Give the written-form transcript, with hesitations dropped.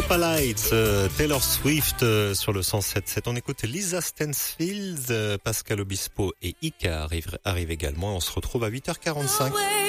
Lights, Taylor Swift sur le 107.7. On écoute Lisa Stansfield, Pascal Obispo et Ika arrivent également. On se retrouve à 8h45.